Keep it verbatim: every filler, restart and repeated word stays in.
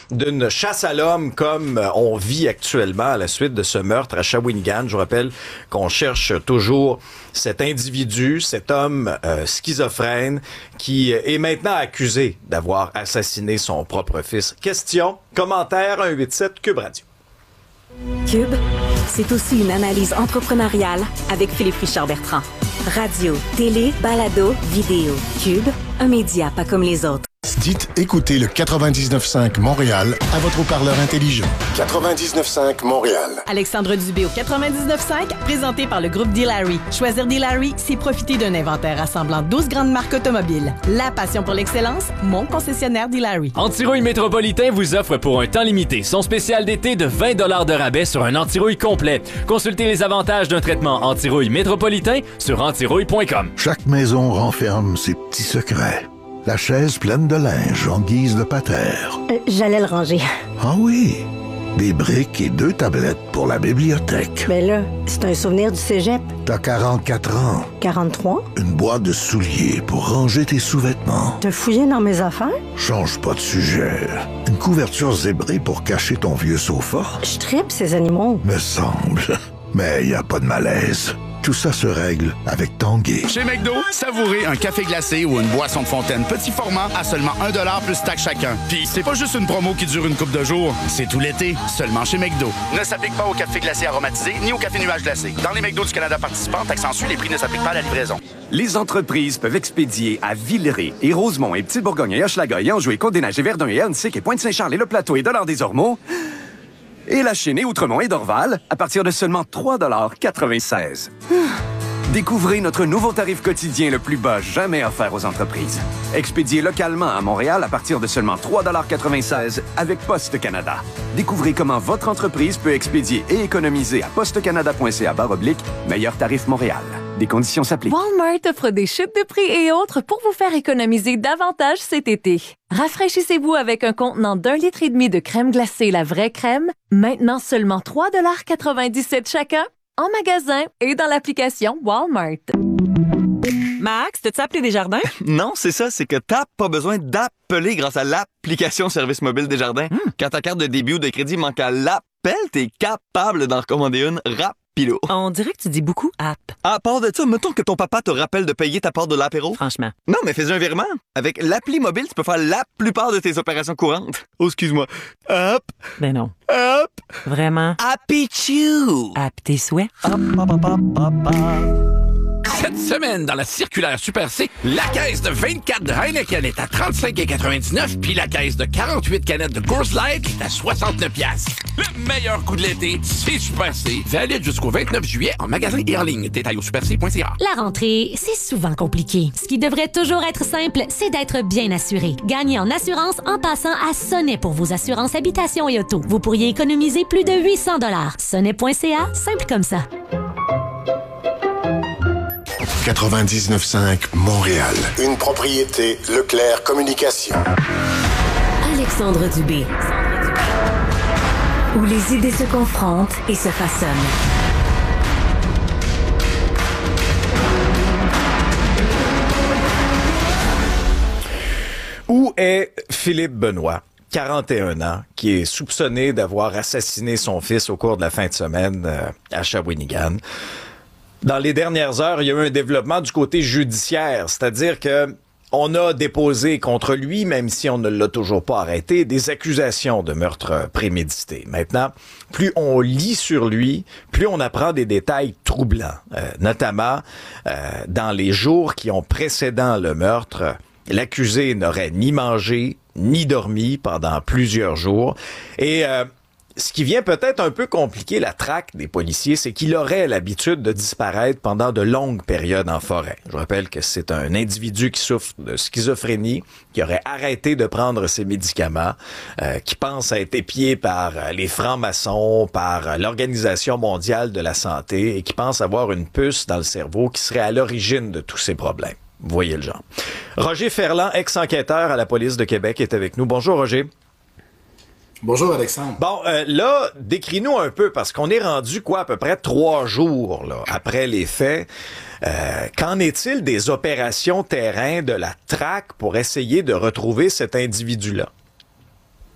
d'une chasse à l'homme comme on vit actuellement à la suite de ce meurtre à Shawinigan. Je vous rappelle qu'on cherche toujours cet individu, cet homme euh, schizophrène qui est maintenant accusé d'avoir assassiné son propre fils. Question, commentaire, un huit sept Cube Radio. Cube, c'est aussi une analyse entrepreneuriale avec Philippe Richard-Bertrand. Radio, télé, balado, vidéo. Cube, un média pas comme les autres. Dites écoutez le quatre-vingt-dix-neuf cinq Montréal à votre haut-parleur intelligent. quatre-vingt-dix-neuf cinq Montréal. Alexandre Dubé au quatre-vingt-dix-neuf cinq, présenté par le groupe D-Larry. Choisir D-Larry, c'est profiter d'un inventaire rassemblant douze grandes marques automobiles. La passion pour l'excellence, mon concessionnaire D-Larry. Antirouille Métropolitain vous offre pour un temps limité son spécial d'été de vingt dollars de rabais sur un antirouille complet. Consultez les avantages d'un traitement antirouille métropolitain sur antirouille point com. Chaque maison renferme ses petits secrets. La chaise pleine de linge en guise de patère. Euh, j'allais le ranger. Ah oui, des briques et deux tablettes pour la bibliothèque. Mais là, c'est un souvenir du cégep. T'as quarante-quatre ans. quarante-trois? Une boîte de souliers pour ranger tes sous-vêtements. T'as fouillé dans mes affaires? Change pas de sujet. Une couverture zébrée pour cacher ton vieux sofa. Je tripe ces animaux. Me semble. Mais y a pas de malaise. Tout ça se règle avec Tanguay. Chez McDo, savourez un café glacé ou une boisson de fontaine petit format à seulement un dollar plus taxe chacun. Puis c'est pas juste une promo qui dure une couple de jours, c'est tout l'été, seulement chez McDo. Ne s'applique pas au café glacé aromatisé ni au café nuage glacé. Dans les McDo du Canada participants, taxe en sus, les prix ne s'appliquent pas à la livraison. Les entreprises peuvent expédier à Villeray et Rosemont et Petit-Bourgogne et Hochelaga et Anjou et Côte-des-Neiges et Verdun et Huntsic et Pointe-Saint-Charles et Le Plateau et Dollard-des-Ormeaux et la Chine et Outremont et Dorval à partir de seulement trois dollars quatre-vingt-seize. Découvrez notre nouveau tarif quotidien le plus bas jamais offert aux entreprises. Expédié localement à Montréal à partir de seulement trois dollars quatre-vingt-seize avec Poste Canada. Découvrez comment votre entreprise peut expédier et économiser à postecanada.ca barre oblique meilleur tarif Montréal. Des conditions s'appliquent. Walmart offre des chutes de prix et autres pour vous faire économiser davantage cet été. Rafraîchissez-vous avec un contenant d'un litre et demi de crème glacée La Vraie Crème, maintenant seulement trois dollars quatre-vingt-dix-sept chacun, en magasin et dans l'application Walmart. Max, t'as-tu appelé Desjardins? Non, c'est ça, c'est que t'as pas besoin d'appeler grâce à l'application Service Mobile Desjardins. Hmm. Quand ta carte de débit ou de crédit manque à l'appel, t'es capable d'en recommander une rapide. Pilot. On dirait que tu dis beaucoup app. À part de ça, mettons que ton papa te rappelle de payer ta part de l'apéro. Franchement. Non, mais fais un virement. Avec l'appli mobile, tu peux faire la plupart de tes opérations courantes. Oh, excuse-moi. Hop. Ben non. Hop. Vraiment. Happy Chew. App tes souhaits. Hop, hop, hop, hop, hop, hop. Cette semaine, dans la circulaire Super C, la caisse de vingt-quatre de Heineken est à trente-cinq quatre-vingt-dix-neuf, puis la caisse de quarante-huit canettes de Coors Light est à soixante-neuf piastres. Le meilleur coup de l'été, c'est Super C. Valide jusqu'au vingt-neuf juillet en magasin et en ligne. Détail au super c point c a. La rentrée, c'est souvent compliqué. Ce qui devrait toujours être simple, c'est d'être bien assuré. Gagnez en assurance en passant à Sonnet pour vos assurances habitation et auto. Vous pourriez économiser plus de huit cents dollars. sonnet point c a, simple comme ça. quatre-vingt-dix-neuf cinq Montréal. Une propriété Leclerc Communication. Alexandre Dubé. Où les idées se confrontent et se façonnent. Où est Philippe Benoît, quarante et un ans, qui est soupçonné d'avoir assassiné son fils au cours de la fin de semaine euh, à Shawinigan? Dans les dernières heures, il y a eu un développement du côté judiciaire, c'est-à-dire que on a déposé contre lui, même si on ne l'a toujours pas arrêté, des accusations de meurtre prémédité. Maintenant, plus on lit sur lui, plus on apprend des détails troublants, euh, notamment euh, dans les jours qui ont précédé le meurtre. L'accusé n'aurait ni mangé ni dormi pendant plusieurs jours. Et euh, ce qui vient peut-être un peu compliquer la traque des policiers, c'est qu'il aurait l'habitude de disparaître pendant de longues périodes en forêt. Je rappelle que c'est un individu qui souffre de schizophrénie, qui aurait arrêté de prendre ses médicaments, euh, qui pense à être épié par les francs-maçons, par l'Organisation mondiale de la santé, et qui pense avoir une puce dans le cerveau qui serait à l'origine de tous ces problèmes. Vous voyez le genre. Roger Ferland, ex-enquêteur à la police de Québec, est avec nous. Bonjour, Roger. Bonjour, Alexandre. Bon, euh, là, décris-nous un peu, parce qu'on est rendu, quoi, à peu près trois jours là, après les faits. Euh, qu'en est-il des opérations terrain de la traque pour essayer de retrouver cet individu-là?